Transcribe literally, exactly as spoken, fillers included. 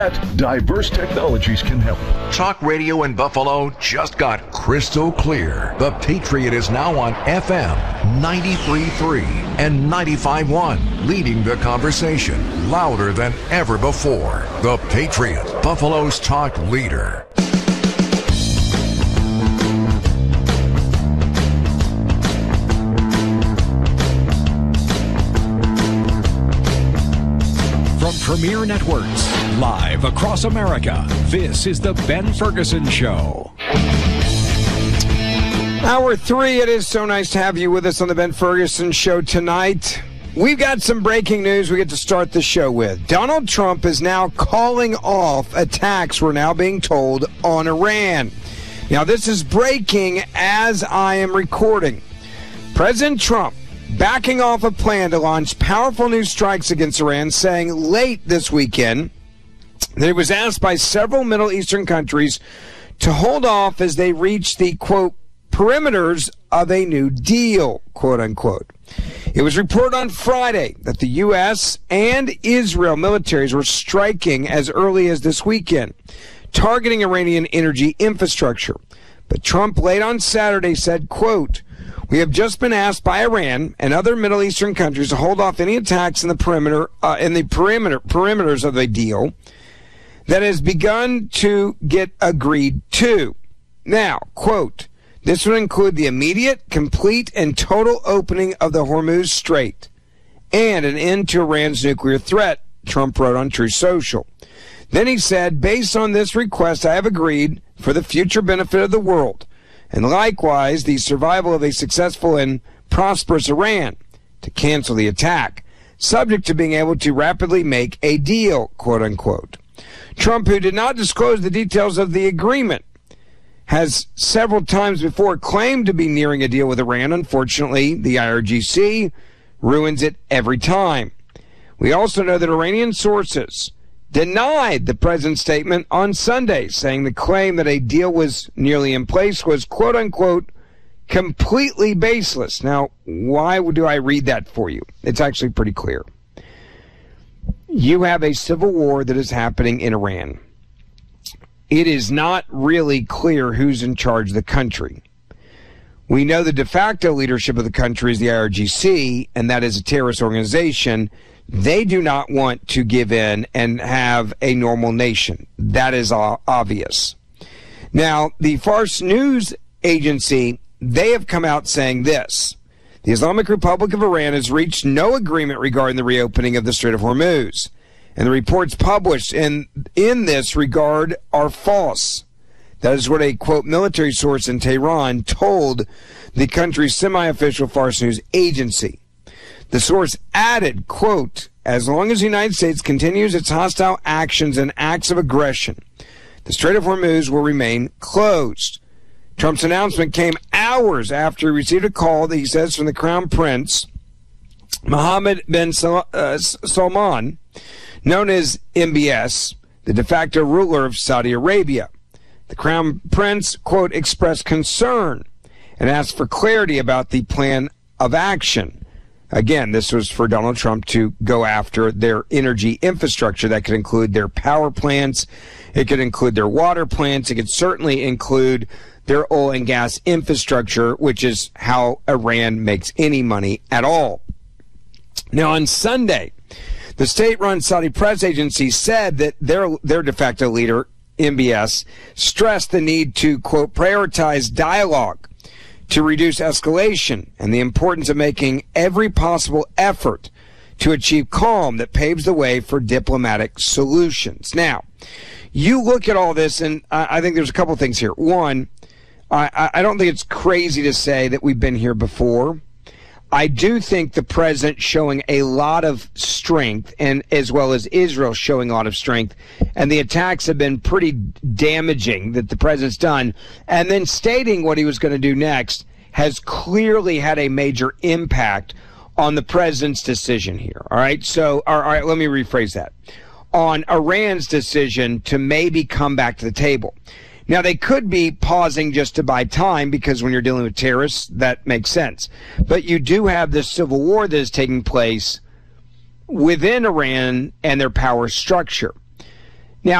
Diverse technologies can help. Talk radio in Buffalo just got crystal clear. The Patriot is now on F M ninety-three point three and ninety-five point one, leading the conversation louder than ever before. The Patriot, Buffalo's talk leader. From Premier Networks, live across America, this is the Ben Ferguson Show. Hour three, it is so nice to have you with us on the Ben Ferguson Show tonight. We've got some breaking news we get to start the show with. Donald Trump is now calling off attacks, we're now being told, on Iran. Now, this is breaking as I am recording. President Trump backing off a plan to launch powerful new strikes against Iran, saying late this weekend that he was asked by several Middle Eastern countries to hold off as they reach the, quote, perimeters of a new deal, quote unquote. It was reported on Friday that the U S and Israel militaries were striking as early as this weekend, targeting Iranian energy infrastructure. But Trump late on Saturday said, quote, "We have just been asked by Iran and other Middle Eastern countries to hold off any attacks in the perimeter, uh, in the perimeter perimeters of the deal that has begun to get agreed to." Now, quote, "This would include the immediate, complete, and total opening of the Hormuz Strait and an end to Iran's nuclear threat," Trump wrote on Truth Social. Then he said, "Based on this request, I have agreed, for the future benefit of the world, and likewise the survival of a successful and prosperous Iran, to cancel the attack, subject to being able to rapidly make a deal," quote unquote. Trump, who did not disclose the details of the agreement, has several times before claimed to be nearing a deal with Iran. Unfortunately, the I R G C ruins it every time. We also know that Iranian sources denied the president's statement on Sunday, saying the claim that a deal was nearly in place was, quote unquote, completely baseless. Now, why do I read that for you? It's actually pretty clear. You have a civil war that is happening in Iran. It is not really clear who's in charge of the country. We know the de facto leadership of the country is the I R G C, and that is a terrorist organization. They do not want to give in and have a normal nation. That is obvious. Now, the Fars News Agency, they have come out saying this: the Islamic Republic of Iran has reached no agreement regarding the reopening of the Strait of Hormuz, and the reports published in, in this regard are false. That is what a, quote, military source in Tehran told the country's semi-official Fars News Agency. The source added, quote, "As long as the United States continues its hostile actions and acts of aggression, the Strait of Hormuz will remain closed." Trump's announcement came hours after he received a call that he says from the Crown Prince, Mohammed bin Sal- uh, Salman, known as M B S, the de facto ruler of Saudi Arabia. The Crown Prince, quote, expressed concern and asked for clarity about the plan of action. Again, this was for Donald Trump to go after their energy infrastructure. That could include their power plants. It could include their water plants. It could certainly include their oil and gas infrastructure, which is how Iran makes any money at all. Now, on Sunday, the state-run Saudi press agency said that their, their de facto leader, M B S, stressed the need to, quote, prioritize dialogue to reduce escalation and the importance of making every possible effort to achieve calm that paves the way for diplomatic solutions. Now, you look at all this, and I think there's a couple things here. One, I, I don't think it's crazy to say that we've been here before. I do think the president showing a lot of strength, and as well as Israel showing a lot of strength, and the attacks have been pretty damaging that the president's done, and then stating what he was going to do next has clearly had a major impact on the president's decision here. All right, so all right, let me rephrase that. On Iran's decision to maybe come back to the table. Now, they could be pausing just to buy time, because when you're dealing with terrorists, that makes sense. But you do have this civil war that is taking place within Iran and their power structure.